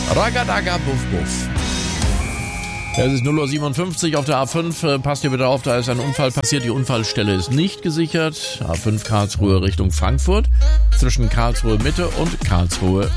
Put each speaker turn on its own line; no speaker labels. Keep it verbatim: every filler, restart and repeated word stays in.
Ragadaga Buff Buff. Es ist null Uhr siebenundfünfzig auf der A fünf. Passt ihr bitte auf, da ist ein Unfall passiert. Die Unfallstelle ist nicht gesichert. A fünf Karlsruhe Richtung Frankfurt. Zwischen Karlsruhe Mitte und Karlsruhe